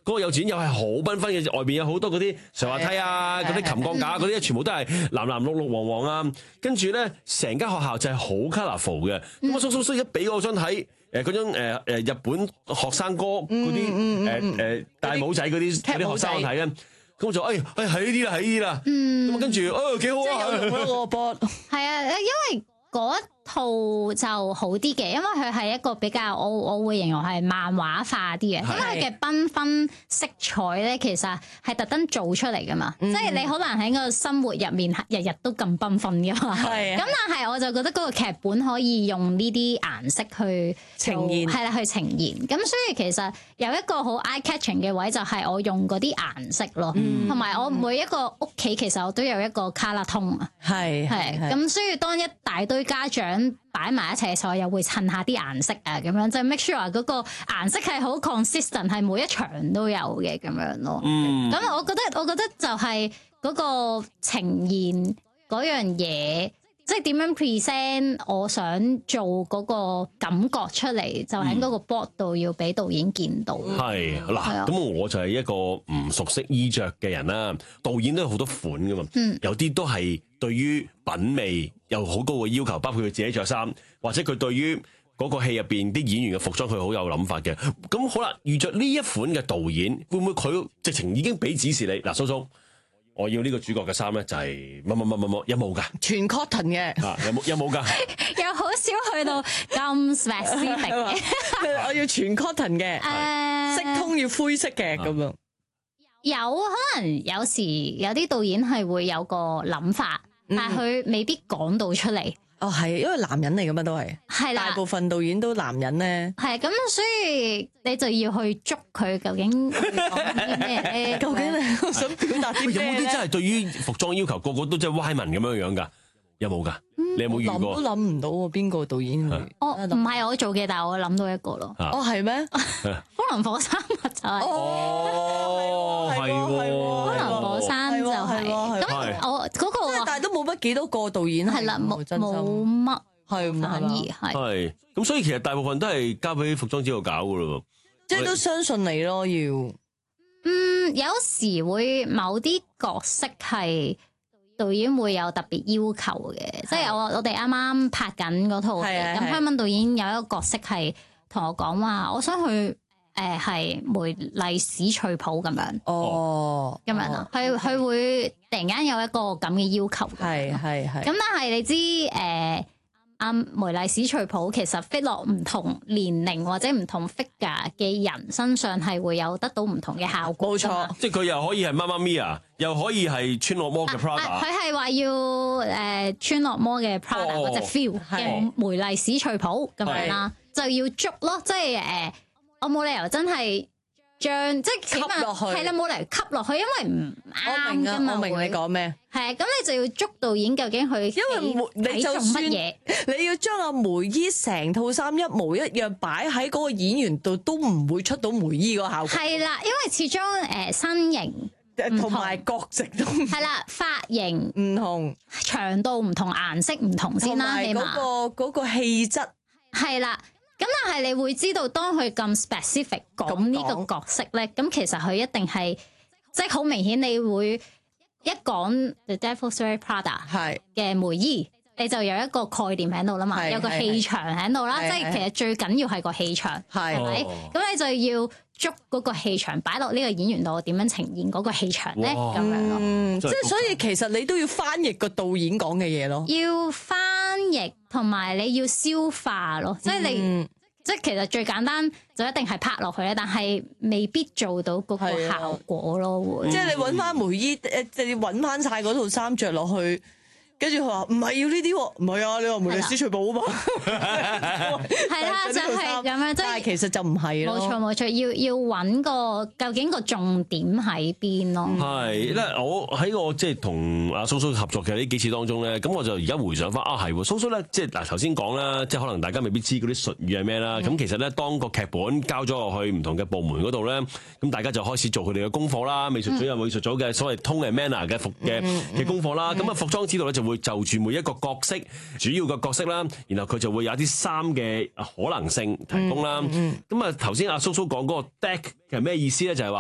嗰個幼稚園又係好繽紛嘅，外邊有好多嗰啲上滑梯啊，嗰啲琴鋼架嗰啲，全部都係藍藍綠綠黃黃啊。跟住咧，成間學校就係好 colourful 嘅。咁我叔叔一俾我想睇嗰種日本學生哥嗰啲戴帽仔嗰啲學生睇咧。咁我就係呢啲啦，係呢啲啦。咁跟住幾好啊！ 即係有用嗰個 board。 係啊，因為嗰一套就好啲嘅，因為佢係一個比較我會形容係漫畫化啲嘅，因為佢嘅繽紛色彩咧，其實係特登做出嚟噶嘛，即係你好難喺個生活入面日日都咁繽紛噶嘛。咁但係我就覺得嗰個劇本可以用呢啲顏色去呈現， 係啦，去呈現。咁所以其實有一個好 eye catching 嘅位就係我用嗰啲顏色咯，同埋我每一個屋企其實我都有一個 color tone 啊，係咁，所以當一大堆家長擺埋一齊嘅時候，又會襯下啲顏色啊，咁樣即係 make sure 嗰個顏色係好 consistent， 係每一場都有嘅咁樣咯。咁我覺得就係嗰個呈現嗰樣嘢，即係點樣 present 我想做嗰個感覺出嚟，就喺嗰個 board 度要俾導演見到。 係嗱，咁我就係一個唔熟悉衣着嘅人啦。導演都有好多款噶嘛，有啲都係對於品味有好高嘅要求，包括佢自己着衫，或者佢對於嗰個戲入邊啲演員嘅服裝，佢好有諗法嘅。咁好啦，遇着呢一款嘅導演，會唔會佢直情已經俾指示你嗱，蘇蘇，我要呢個主角嘅衫咧就係乜有冇噶？ 全 cotton 嘅， 有冇噶？ 又好少去到咁 specific 嘅， 我要全 cotton 嘅，色通要灰色嘅咁樣。 有可能有時有啲導演係會有個諗法，但係佢未必講到出嚟。 哦，係，因為男人嚟噶嘛都係，大部分導演都男人咧。 係咁，所以你就要去捉佢究竟講啲咩咧？ 究竟你想表達啲咩？ 有冇啲真係對於服裝要求個個都即係歪文咁樣樣㗎？有冇㗎？你有冇遇過？ 諗都諗唔到喎，邊個導演會？ 唔係我做嘅，但係我諗到一個咯。 係咩？ 可能火山就係。 係喎。 可能火山就係。咁我嗰個， 但係都冇乜幾多個導演係啦，冇乜， 係反而係。 係。咁所以其實大部分都係交俾服裝指導搞㗎咯。 即係都相信你咯，要。 有時會某啲角色係導演會有特別要求嘅，即係我哋啱啱拍緊嗰套戲，咁香港導演有一個角色係同我講話，我想去係梅麗史翠普咁樣。咁樣啊，佢會突然間有一個咁嘅要求。係。咁但係你知阿梅麗史翠普其實 fit 落唔同年齡或者唔同 figure 嘅人身上係會有得到唔同嘅效果。冇錯， 即係佢又可以係媽媽咪啊，又可以係穿落魔嘅 Prada。 佢係話要穿落魔嘅 Prada 嗰隻 feel 嘅梅麗史翠普咁樣啦，就要捉咯，即係我冇理由真係將即係吸落去， 係啦，冇理由吸落去，因為唔啱㗎嘛。 我明你講咩？ 係咁你就要捉導演究竟佢因為你就算乜嘢， 你要將阿梅姨成套衫一模一樣擺喺嗰個演員度，都唔會出到梅姨個效果。 係啦，因為始終身形同埋角色都係啦，髮型唔同， 長度唔同，顏色唔同先啦，起碼嗰個氣質係啦。咁但係你會知道，當佢咁 specific 講呢個角色咧，咁其實佢一定係即係好明顯，你會一講 The Devil's Wears Prada 嘅梅姨，你就有一個概念喺度啦嘛，有個氣場喺度啦，即係其實最緊要係個氣場，係咪？咁你就要捉嗰個氣場擺落呢個演員度，點樣呈現嗰個氣場咧？咁樣咯， 即係所以其實你都要翻譯個導演講嘅嘢咯， 要翻譯同埋你要消化咯，即係你。即係其實最簡單就一定係拍落去咧，但係未必做到嗰個效果咯。會即係你揾翻梅姨你揾翻晒嗰套衫着落去，跟住佢話唔係要呢啲喎，唔係啊，你話梅麗史翠普啊嘛， 係啦，就係咁樣， 但係其實就唔係咯。 冇錯，要揾個究竟個重點喺邊咯。 係咧，我喺我即係同阿蘇蘇合作嘅呢幾次當中咧，咁我就而家回想翻係蘇蘇咧，即係嗱頭先講啦，即係可能大家未必知嗰啲術語係咩啦。咁其實咧，當個劇本交咗落去唔同嘅部門嗰度咧，咁大家就開始做佢哋嘅功課啦。美術組有美術組嘅所謂 tone and manner 嘅功課啦。咁啊，服裝指導咧就會就住每一個角色主要嘅角色啦，然後佢就會有一啲衫嘅可能性提供啦。咁啊，頭先阿蘇蘇講嗰個 deck 係咩意思咧？就係話